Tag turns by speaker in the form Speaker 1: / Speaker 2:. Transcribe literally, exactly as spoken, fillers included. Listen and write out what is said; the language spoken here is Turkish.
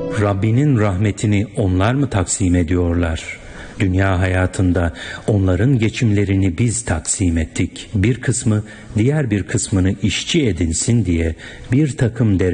Speaker 1: Rabbinin rahmetini onlar mı taksim ediyorlar? Dünya hayatında onların geçimlerini biz taksim ettik. Bir kısmı diğer bir kısmını işçi edinsin diye bir takım